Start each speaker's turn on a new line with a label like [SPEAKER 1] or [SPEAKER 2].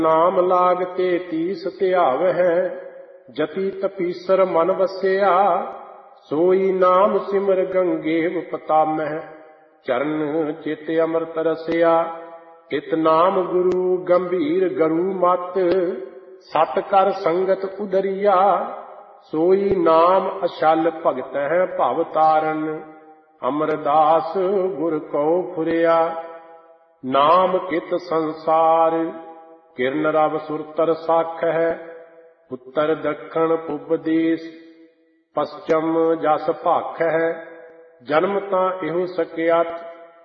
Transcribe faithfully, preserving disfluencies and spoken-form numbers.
[SPEAKER 1] ਨਾਮ ਲਾਗਤੇ ਤੀਸ ਧਿਆਵਹਿ, ਜਤੀ ਤਪੀਸਰ ਮਨ ਵਸਿਆ। ਸੋਈ ਨਾਮ ਸਿਮਰ ਗੰਗੇਵ ਪਤਾਮਹਿ, ਚਰਨ ਚਿਤ ਅੰਮ੍ਰਿਤ ਰਸਿਆ। ਇਤ ਨਾਮ ਗੁਰੂ ਗੰਭੀਰ ਗਰੂ ਮਤ, ਸਤ ਕਰ ਸੰਗਤ ਉਦਰੀਆ। ਸੋਈ ਨਾਮ ਅਛਲ ਭਗਤ ਹੈ ਭਵ ਤਾਰਨ, ਅਮਰਦਾਸ ਗੁਰ ਕਉ ਫੁਰਿਆ। ਨਾਮ ਕਿਤ ਸੰਸਾਰ, ਕਿਰਨ ਰਵ ਸੁਰਤਰ ਸਾਖ ਹੈ। ਉੱਤਰ ਦੱਖਣ ਪੁਬ ਦੇਸ, ਪਸਚਮ ਜਸ ਭਾਖ ਹੈ। ਜਨਮ ਤਾਂ ਇਹੋ ਸਕਿਆਤ,